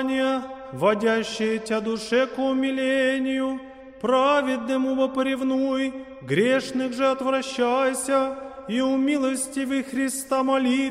страдания, водящие тя душе к умилению, праведному вопоревнуй, грешных же отвращайся, и у милостивый Христа молитвы